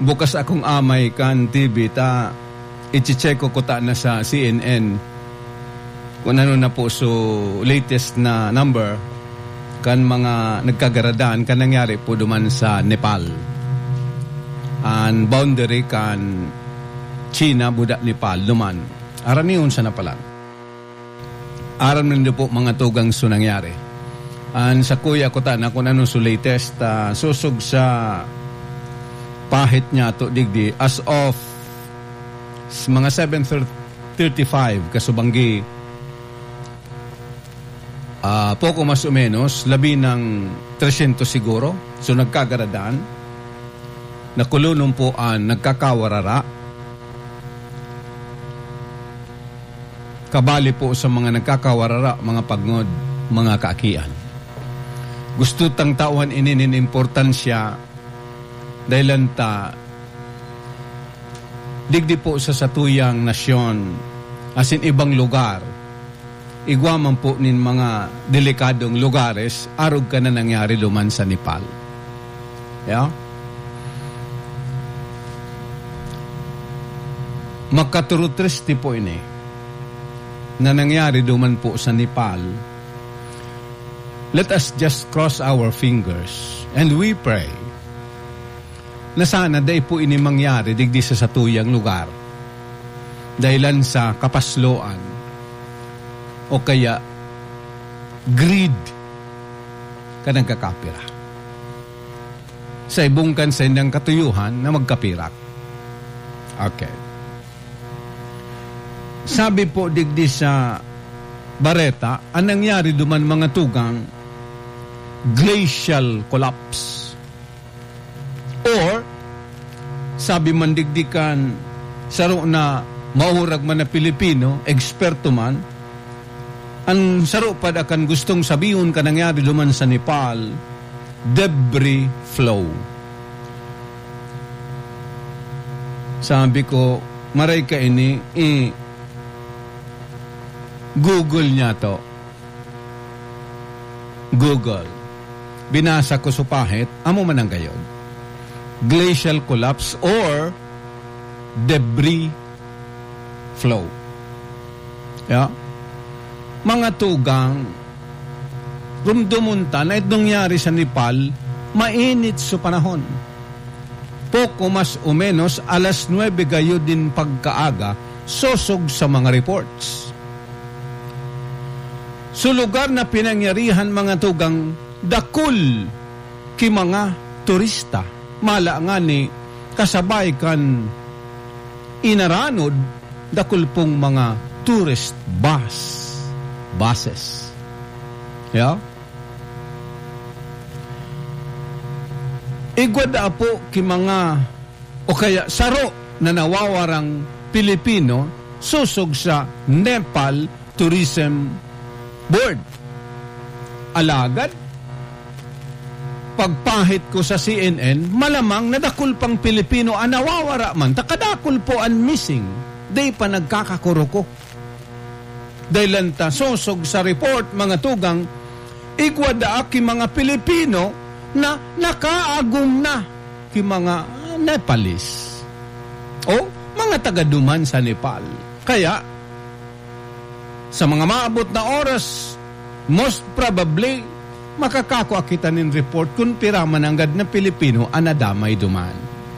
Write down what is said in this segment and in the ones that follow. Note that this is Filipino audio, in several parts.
bukas akong amay kan TV ta i-check ko ta na sa CNN kung ano na po so latest na number kan mga nagkagaradaan kan nangyari po duman sa Nepal an boundary kan China budak Nepal duman aran niyon sa napalan aran niyo po mga tugang so nangyari an sa kuya ko ta na kung ano so latest susog sa pahit niya to digdi as of mga 7:35 kasubanggi poko mas o menos labi ng 300 siguro so nagkagaradaan nakulunong po ang nagkakawarara kabali po sa mga nagkakawarara mga pagngod mga kaakian gusto tang tauhan inin importansya dahil lanta digdi po sa satuyang nasyon as in ibang lugar igwaman po nin mga delikadong lugares arog ka na nangyari luman sa Nepal yeah? Magkaturutristi po ini na nangyari luman po sa Nepal. Let us just cross our fingers and we pray na sana day po ini mangyari digdi sa satuyang lugar dahilan sa kapasloan o kaya greed ka nagkakapira sa ibungkan sa indang katuyuhan na magkapirak. Okay. Sabi po digdi sa Bareta, ang nangyari duman mga tugang glacial collapse. Or, sabi man digdikan, saro na maurag man na Pilipino, eksperto man, ang saro pa akan gustong sabihin ka nangyari luman sa Nepal, debris flow. Sabi ko, maray ka ini, Google niya to. Google. Binasa ko supahit, amo man ang gayon. Glacial collapse or debris flow. Yeah? Mga tugang rumdumunta na itong nangyari sa Nepal, mainit sa panahon. Poko mas o menos, 9:00 gayo din pagkaaga, sosog sa mga reports. Sa lugar na pinangyarihan mga tugang, dakul ki mga turista. Mala nga ni kasabay kan inaranod dakul pong mga tourist buses. Yeah? Igwada po ki mga o kaya saro na nawawarang Pilipino susog sa Nepal Tourism Board. Alagad pagpahit ko sa CNN, malamang nadakul pang Pilipino ang nawawara man, takadakul po ang missing. Day pa nagkakakuruko. Dahil lanta, sosog sa report, mga tugang, igwada ki mga Pilipino na nakaagum na ki mga Nepalese. O, mga tagaduman sa Nepal. Kaya, sa mga maabot na oras, most probably, makakakwa kita nin report kung piraman anggad na Pilipino anadamay duman.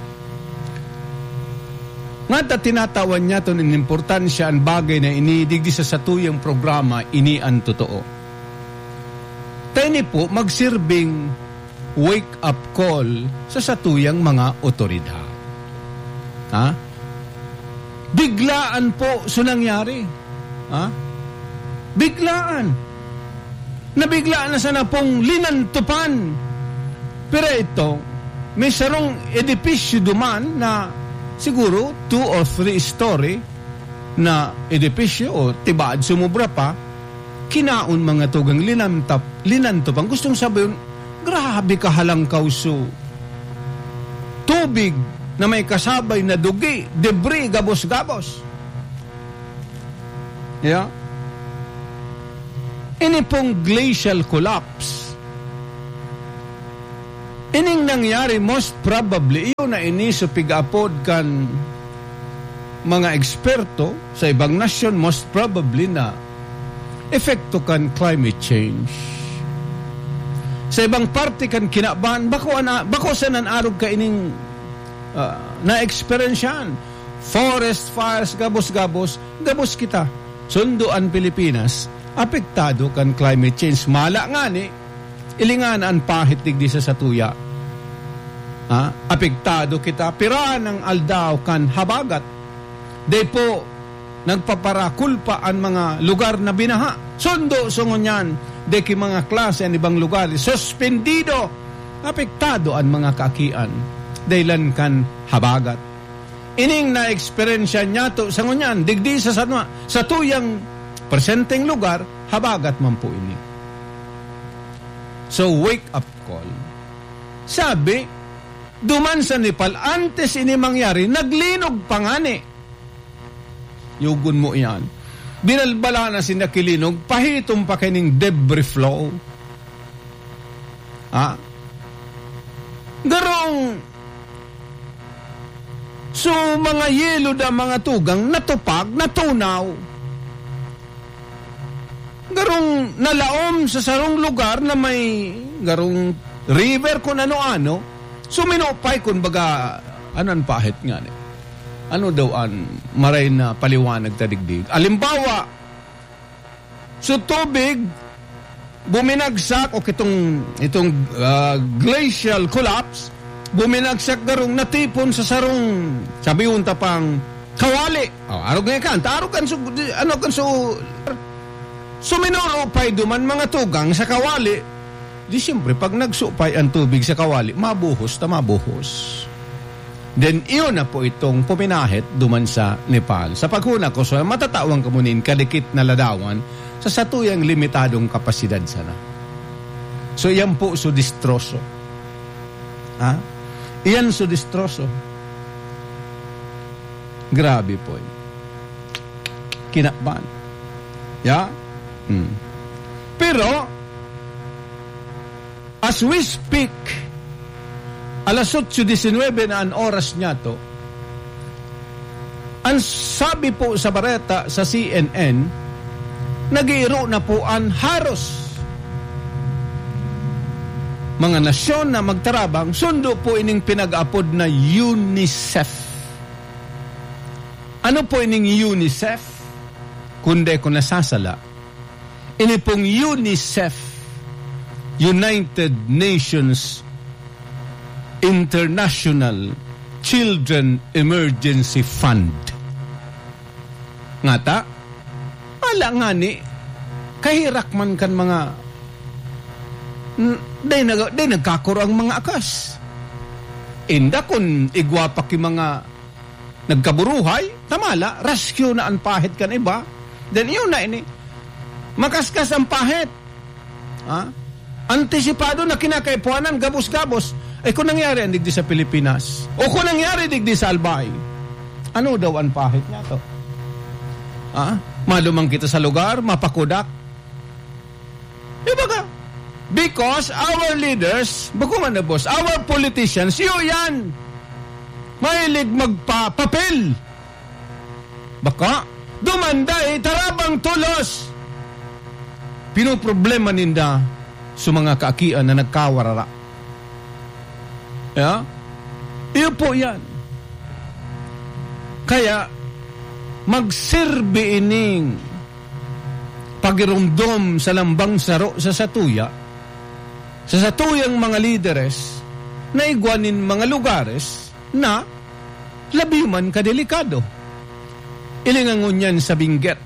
Nga tinatawan niya ito ng importansya ang bagay na inidigdi sa satuyang programa ini ang totoo. Tayo po magsirbing wake-up call sa satuyang mga otoridad. Ha? Biglaan po so nangyari. Ha? Biglaan. Nabigla na sana pong linantupan. Pero ito, may sarong edipisyo duman na siguro 2 or 3 story na edipisyo o tibad sumubra pa, kinaon mga tugang linantupan. Gustong sabihin, grabe kahalangkaw so. Tubig na may kasabay na dugi, debris, gabos-gabos. Yeah? Ini pong glacial collapse. Ining nangyari most probably, iyon na iniso pig-apod kan mga eksperto sa ibang nasyon, most probably na epekto kan climate change. Sa ibang parte kan kinabahan, bako sa nanarog ka ining na-experiensyan. Forest fires, gabos kita. Sunduan Pilipinas, apektado kan climate change. Mala nga ni, ilingan ang pahit digdi sa satuya. Apektado kita. Piraan ng aldaw kan habagat. Day po, nagpaparakulpa ang mga lugar na binaha. Sundo sungon yan. Day ki mga klase ang ibang lugar. Suspendido. Apektado ang mga kaakian. Daylan kan habagat. Ining na-experience niya to sa ngunyan, digdi sa sanwa, sa tuyang presenteng lugar, habagat man po ini. So, wake up call. Sabi, duman sa Nepal, antes ini mangyari, naglinog pangani. Yugun mo yan. Binalbala na sinakilinog, pahitom pa kining debris flow. Garong, so, mga yelo da mga tugang natupag, natunaw. Garong nalaom sa sarong lugar na may garong river kung ano-ano, suminopay kung baga, anan pahit nga ni. Ano daw an maray na paliwanag tadigdig. Alimbawa, so tubig, buminagsak o itong glacial collapse, buminagsak garong natipon sa sarong sabi unta pang kawali. Arog nga kan, tarog kan suminuro pay duman mga tugang sa kawali. Di siyempre, pag nagsupay ang tubig sa kawali, mabuhos. Then, iyon na po itong puminahit duman sa Nepal. Sa paghuna ko, so matatawang kamunin kadikit na ladawan sa satuyang limitadong kapasidad sana. So, yan po so distroso. Iyan so distroso. Grabe po. Kinakban. Yeah? Pero, as we speak, alas 8:19 na ang oras niya to, ang sabi po sa bareta sa CNN, nag-iiro na po ang haros. Mga nasyon na magtarabang, sundo po ining pinag-apod na UNICEF. Ano po ining UNICEF? Kundi ko nasasala. Ini pong UNICEF, United Nations International Children Emergency Fund. Ngata, ala nga ni, kahirak man kan mga day nagkakuro ang mga akas. Inda kun igwapak yung mga nagkaburuhay, tamala, rescue na ang pahit kan iba. Then yun na ini, makaskas ang pahit. Antisipado na kinakaipuanan, gabos-gabos. Kung nangyari ang digdi sa Pilipinas, o kung nangyari digdi sa Albay, ano daw ang pahit niya to? Malumang kita sa lugar, mapakudak. Diba ka? Because our leaders, bakuman na boss, our politicians, yan, mahilig magpapapel. Baka, dumanday, tarabang tulos. Pinoproblema ninda sa mga kaakian na nagkawarara. Yeah? Iyon po yan. Kaya, magserbi ining pagirumdom sa lambang saro sa satuyang mga lideres na igwanin mga lugares na labiman kadelikado. Ilingangon yan sa Benguet.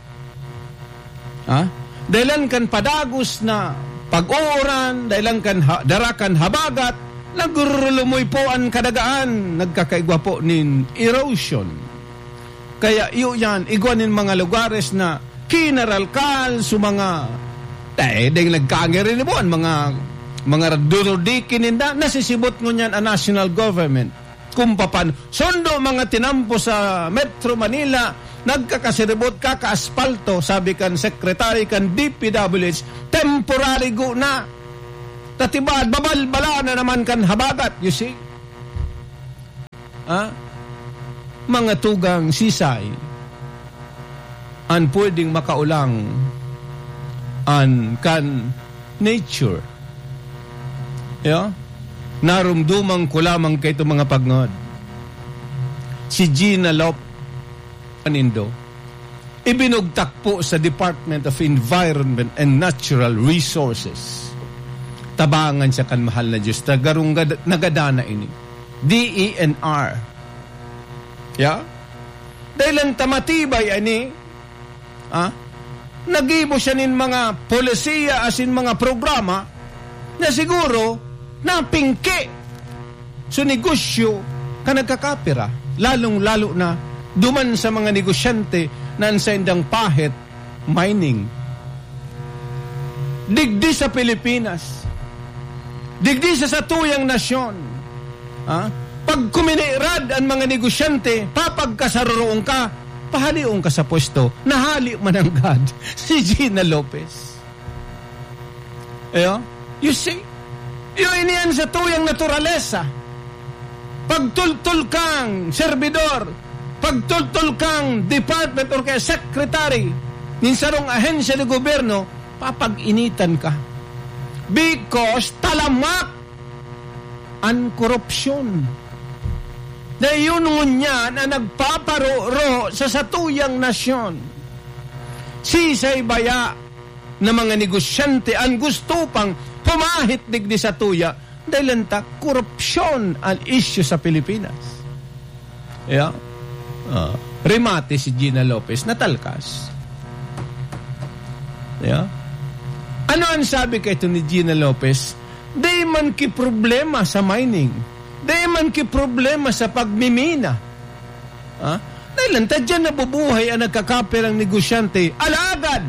Dahilan kan padagos na pag-uuran, dahilan kan darakan habagat, nagurulumoy po ang kadagaan, nagkakaigwa po nin erosion. Kaya yan, igwanin mga lugares na kinaralkal sa mga dahil nagkaangirin po ang mga radurodikin ninda, nasisibot ngunyan ang national government. Kung papan, sundo mga tinampo sa Metro Manila, nagkakasiribot kaka-aspalto, sabi kan sekretary kan DPWH, temporary go na. tatibad, babalbala na naman kan habagat. You see? Mga tugang sisay an pwedeng makaulang an kan nature. Yeah? Narumdumang ko lamang kay ito mga pagngod. Si Gina Lop Anindo, ibinugtak po sa Department of Environment and Natural Resources. Tabangan siya kan mahal na Diyos. Tagarong nagadana ini. DENR. Yeah? Dahil ang tamatibay ani, nagibo siya nin mga polisiya asin mga programa na siguro napingki so negosyo ka nagkakapira. Lalong-lalo na duman sa mga negosyante na sa indang pahit mining. Digdi sa Pilipinas. Digdi sa satuyang nasyon. Pag kuminirad ang mga negosyante, papagkasaroon ka, pahaliong ka sa pwesto, nahali man ang God, si Gina Lopez. You see? Yung iniyan sa tuyang naturalesa. Pagtultul kang servidor, pagtultul kang department or kaya secretary, ninsarong ahensya ng gobyerno, papag-initan ka. Because talamak ang korupsyon. Na yun niya na nagpaparo sa satuyang nasyon. Sisay baya na mga negosyante ang gusto pang pumahit digdi sa tuya dahil lanta korupsyon ang issue sa Pilipinas. Yeah. Remate si Gina Lopez natalkas. Yeah. Ano ang sabi kay ito ni Gina Lopez? Di man ki problema sa mining. Di man ki problema sa pagmimina. Dahil lang, tadyan nabubuhay ang nagkakapirang negosyante. Alagad!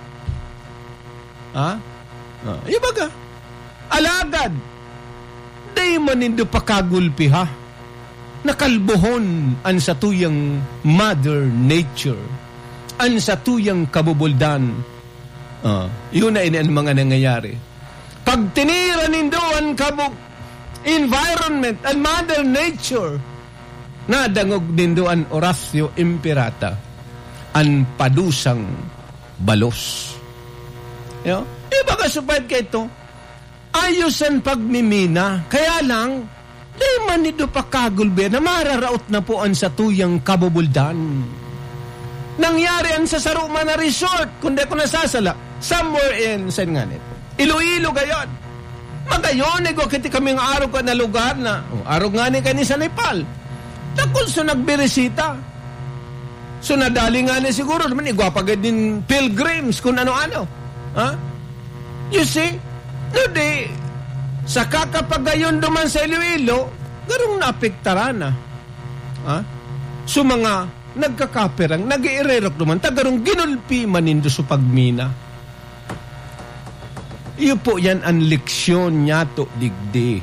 Ibaga. Alagad. Di man nindo pakagulpi ha. Nakalbuhon ang satuyang Mother Nature. Ang satuyang kabubuldan. Yun na ang mga nangyayari. Pag tinira nindo ang environment and Mother Nature, nadangog nindo ang Horacio Imperata, ang padusang balos. Iba ka supad ka ito, ayos ang pagmimina, kaya lang, di man nido pakagulbi na mararaot na po ang satuyang kabubuldan. Nangyari ang sa Saruma na resort, kundi ko nasasala, somewhere in, saan nga nito? Iloilo gayon. Magayon, kiti kaming araw ka na lugar na, araw nga ni kanisa Nepal. Takon so nagbirisita. So nadali nga ni siguro, naman igwapagad din pilgrims kung ano-ano. You see? No, di, sa kakapagayon duman sa Iloilo, garong naapektaran na. So mga nagkakapirang, nag-iirerok duman, tagarong ginulpi manindo sa pagmina. Iyo po yan ang leksyon niya to digdi.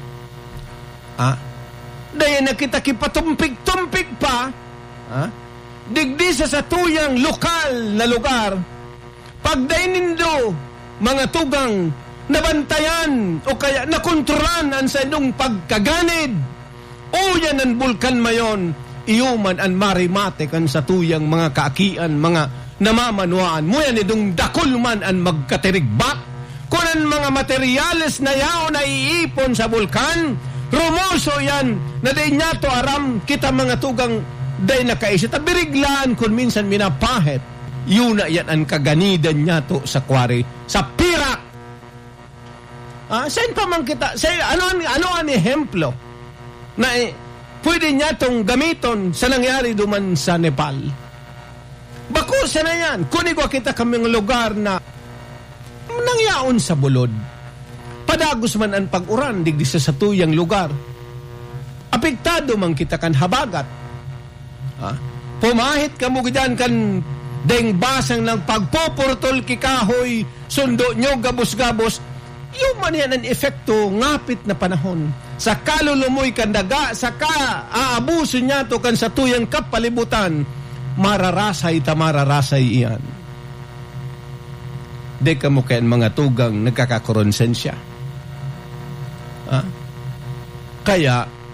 Dahil nakita kipatumpik-tumpik pa, digdi sa satuyang lokal na lugar, pagday nindo, mga tugang nabantayan o kaya nakontrolan ang sa inyong pagkaganid, o yan ang bulkan mayon, iyuman ang marimate kan satuyang mga kaakian, mga namamanuan, mo yan idong dakulman ang magkatirigbat, kunan mga materyales na yaw na iipon sa bulkan, rumuso yan, na day niya to aram, kita mga tugang day nakaisip, tabiriglaan kung minsan minapahit, yun na yan ang kaganidan niya to sa kwari, sa pirak. Saan pa man kita, ano ang ehemplo na pwede niya tong gamiton sa nangyari duman sa Nepal? Bakusa na yan, kunigwa kita kaming lugar na nangyaon sa bulod. Padagos man ang pag-uran digdi sa satuyang lugar. Apektado man kita kan habagat. Pumahit ka mo gidan kan deng basang ng pagpupurtol kikahoy, sundo nyo gabos-gabos, yung man yan ang efekto ngapit na panahon. Sa kalulumoy kan daga, sa aabuso niya to kan satuyang kapalibutan, mararasay iyan. Di ka mo kayan mga tugang nagkakakoronsensya. Kaya